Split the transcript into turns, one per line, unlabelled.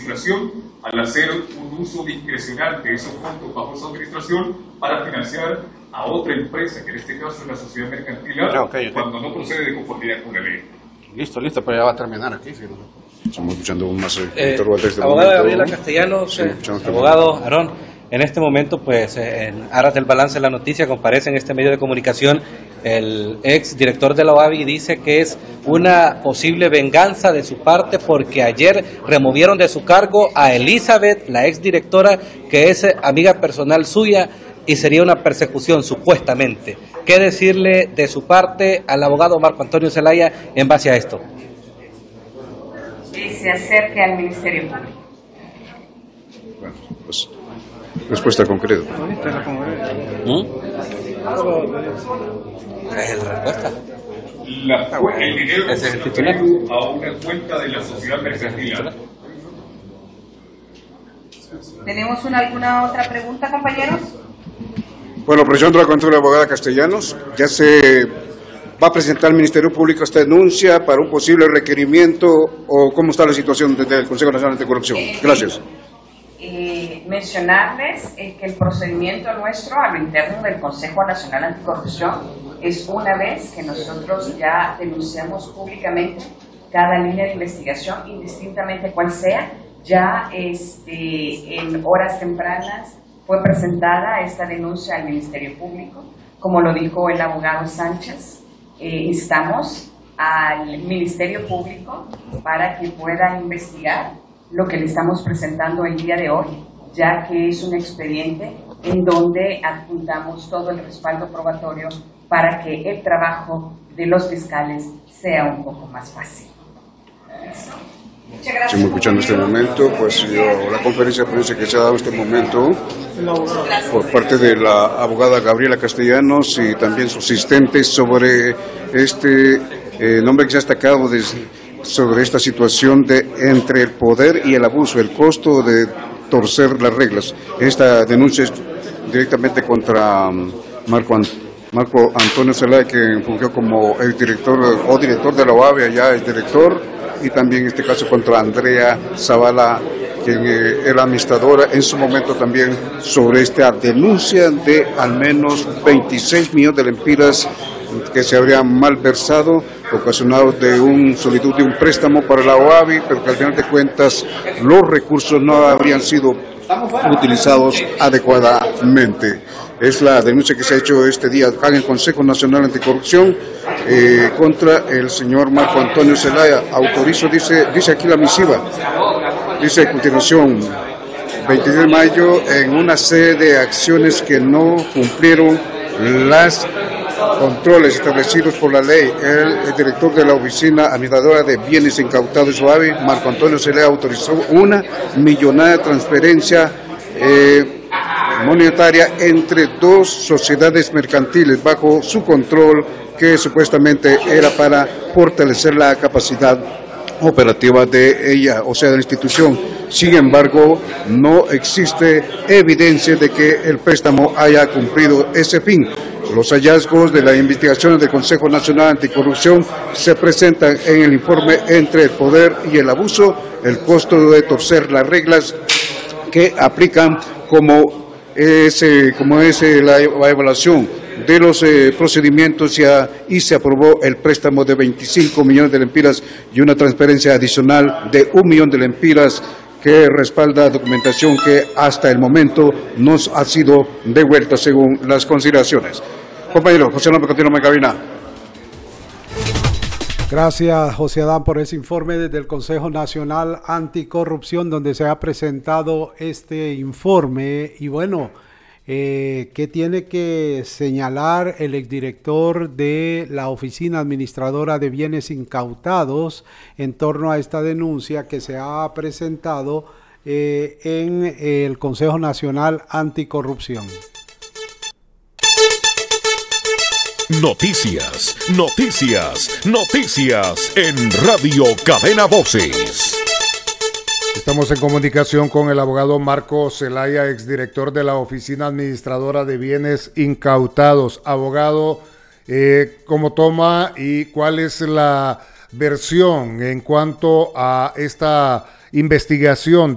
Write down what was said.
administración al hacer un uso discrecional de esos fondos bajo su administración para financiar a otra empresa, que en este caso es la sociedad mercantil, cuando no procede de conformidad con la ley.
Listo, pero ya va a terminar aquí. ¿Sí?
Estamos escuchando más interrogantes de
abogada Gabriela Castellanos, abogado Aarón, en este momento, pues, en aras del balance de la noticia, comparece en este medio de comunicación el ex director de la OAVI y dice que es una posible venganza de su parte porque ayer removieron de su cargo a Elizabeth, la ex directora, que es amiga personal suya, y sería una persecución, supuestamente. ¿Qué decirle de su parte al abogado Marco Antonio Zelaya en base a esto?
Que se acerque al Ministerio Público.
Bueno, pues, respuesta concreta.
¿Es la respuesta?
El dinero
¿Ese es el titular?
a una cuenta de la sociedad mercantil.
¿Tenemos alguna otra pregunta, compañeros?
Bueno, presión de la contra la abogada Castellanos. Ya se va a presentar al Ministerio Público esta denuncia para un posible requerimiento, o cómo está la situación desde el Consejo Nacional Anticorrupción. Gracias.
Mencionarles que el procedimiento nuestro a lo interno del Consejo Nacional Anticorrupción es una vez que nosotros ya denunciamos públicamente cada línea de investigación, indistintamente cual sea, ya en horas tempranas fue presentada esta denuncia al Ministerio Público. Como lo dijo el abogado Sánchez, instamos al Ministerio Público para que pueda investigar lo que le estamos presentando el día de hoy, ya que es un expediente en donde adjuntamos todo el respaldo probatorio para que el trabajo de los fiscales sea un poco más fácil. Muchas gracias.
Estamos escuchando este momento, pues la conferencia de prensa que se ha dado en este momento por parte de la abogada Gabriela Castellanos y también sus asistentes sobre este nombre que se ha destacado sobre esta situación de entre el poder y el abuso, el costo de torcer las reglas. Esta denuncia es directamente contra Marco Antonio Zelaya, que fungió como el director de la OAVI, allá es director, y también en este caso contra Andrea Zavala, quien era administradora en su momento también, sobre esta denuncia de al menos 26 millones de lempiras que se habrían malversado, ocasionados de un solicitud de un préstamo para la OAVI, pero que al final de cuentas los recursos no habrían sido utilizados adecuadamente. Es la denuncia que se ha hecho este día acá en el Consejo Nacional Anticorrupción contra el señor Marco Antonio Zelaya. Autorizo, dice aquí la misiva, dice a continuación, 23 de mayo, en una serie de acciones que no cumplieron las controles establecidos por la ley, el director de la Oficina Administradora de Bienes Incautados SOAVI, Marco Antonio Zelaya, autorizó una millonaria transferencia monetaria entre dos sociedades mercantiles bajo su control, que supuestamente era para fortalecer la capacidad operativa de ella, o sea, de la institución. Sin embargo, no existe evidencia de que el préstamo haya cumplido ese fin. Los hallazgos de las investigaciones del Consejo Nacional Anticorrupción se presentan en el informe Entre el poder y el abuso, el costo de torcer las reglas que aplican como es la evaluación de los procedimientos y se aprobó el préstamo de 25 millones de lempiras y una transferencia adicional de 1 millón de lempiras que respalda documentación que hasta el momento nos ha sido devuelta según las consideraciones. Compañero José López, continúa en cabina.
Gracias, José Adán, por ese informe desde el Consejo Nacional Anticorrupción, donde se ha presentado este informe. Y bueno, ¿qué tiene que señalar el exdirector de la Oficina Administradora de Bienes Incautados en torno a esta denuncia que se ha presentado en el Consejo Nacional Anticorrupción?
Noticias, noticias, noticias en Radio Cadena Voces.
Estamos en comunicación con el abogado Marco Zelaya, exdirector de la Oficina Administradora de Bienes Incautados. Abogado, ¿cómo toma y cuál es la versión en cuanto a esta investigación